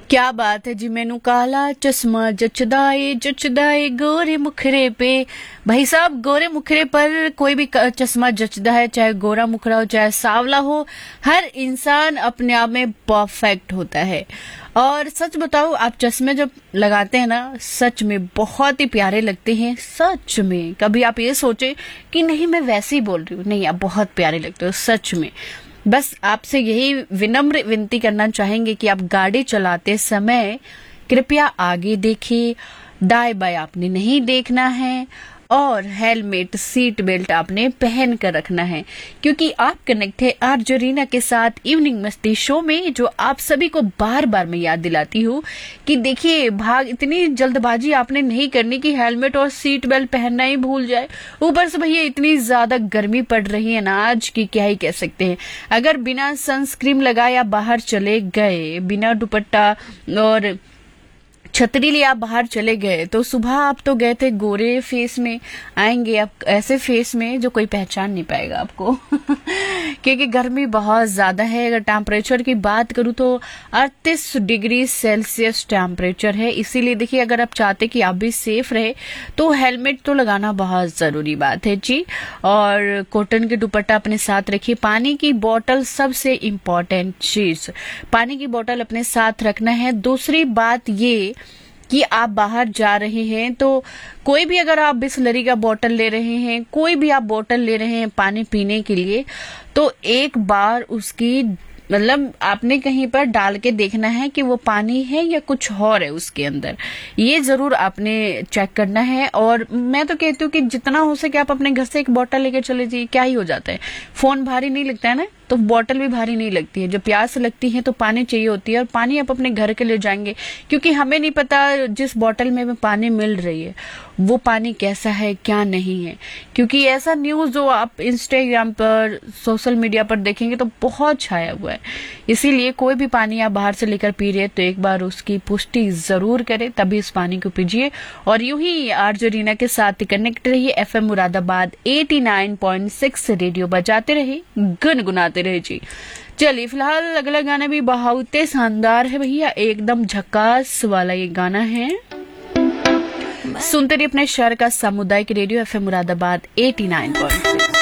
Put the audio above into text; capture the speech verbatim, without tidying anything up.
क्या बात है जी। मैनू काला चश्मा जचदा ए जचदा ए गोरे मुखरे पे। भाई साहब, गोरे मुखरे पर कोई भी चश्मा जचदा है, चाहे गोरा मुखरा हो चाहे सावला हो। हर इंसान अपने आप में परफेक्ट होता है। और सच बताओ, आप चश्मे जब लगाते हैं ना, सच में बहुत ही प्यारे लगते हैं। सच में कभी आप ये सोचे कि नहीं मैं वैसे ही बोल रही हूँ, नहीं, आप बहुत प्यारे लगते हो सच में। बस आपसे यही विनम्र विनती करना चाहेंगे कि आप गाड़ी चलाते समय कृपया आगे देखिए, दाएं बाएं आपने नहीं देखना है, और हेलमेट सीट बेल्ट आपने पहन कर रखना है। क्योंकि आप कनेक्ट है आरजे रीना के साथ इवनिंग मस्ती शो में, जो आप सभी को बार बार मैं याद दिलाती हूँ कि देखिए, भाग इतनी जल्दबाजी आपने नहीं करनी कि हेलमेट और सीट बेल्ट पहनना ही भूल जाए। ऊपर से भैया इतनी ज्यादा गर्मी पड़ रही है ना आज की, क्या ही कह सकते हैं। अगर बिना सनस्क्रीन लगाए आप बाहर चले गए, बिना दुपट्टा और छतरी लिए आप बाहर चले गए, तो सुबह आप तो गए थे गोरे फेस में, आएंगे आप ऐसे फेस में जो कोई पहचान नहीं पाएगा आपको क्योंकि गर्मी बहुत ज्यादा है। अगर टेम्परेचर की बात करूं तो अड़तीस डिग्री सेल्सियस टेम्परेचर है। इसीलिए देखिए, अगर आप चाहते कि आप भी सेफ रहे तो हेलमेट तो लगाना बहुत जरूरी बात है जी। और कॉटन के दुपट्टा अपने साथ रखिए। पानी की बोतल सबसे इम्पोर्टेंट चीज, पानी की बोतल अपने साथ रखना है। दूसरी बात ये कि आप बाहर जा रहे हैं तो कोई भी, अगर आप बिसलरी का बोतल ले रहे हैं, कोई भी आप बोतल ले रहे हैं पानी पीने के लिए, तो एक बार उसकी मतलब आपने कहीं पर डाल के देखना है कि वो पानी है या कुछ और है उसके अंदर, ये जरूर आपने चेक करना है। और मैं तो कहती हूँ कि जितना हो सके आप अपने घर से एक बोतल लेकर चले जाइए, क्या ही हो जाता है। फोन भारी नहीं लगता है ना, तो बोतल भी भारी नहीं लगती है। जब प्यास लगती है तो पानी चाहिए होती है, और पानी आप अपने घर के ले जाएंगे, क्योंकि हमें नहीं पता जिस बोतल में पानी मिल रही है वो पानी कैसा है क्या नहीं है। क्योंकि ऐसा न्यूज जो आप इंस्टाग्राम पर सोशल मीडिया पर देखेंगे तो बहुत छाया हुआ है। इसीलिए कोई भी पानी आप बाहर से लेकर पी रहे हैं तो एक बार उसकी पुष्टि जरूर करें, तभी इस पानी को पीजिए। और यूं ही आरजे रीना के साथ कनेक्ट रहिए। एफएम मुरादाबाद नवासी पॉइंट छह रेडियो बजाते रहे, गुनगुनाते रहे जी। चलिए, फिलहाल अगला गाना भी बहुत शानदार है भैया, एकदम झकास वाला ये गाना है। सुनते रहिए अपने शहर का सामुदायिक रेडियो एफएम मुरादाबाद नवासी पॉइंट छह।